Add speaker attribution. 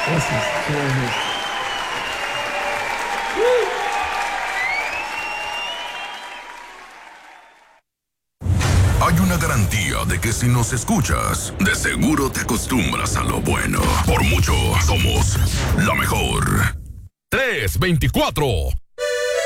Speaker 1: Gracias.
Speaker 2: Hay una garantía de que si nos escuchas, de seguro te acostumbras a lo bueno. Por mucho, somos la mejor.
Speaker 3: 324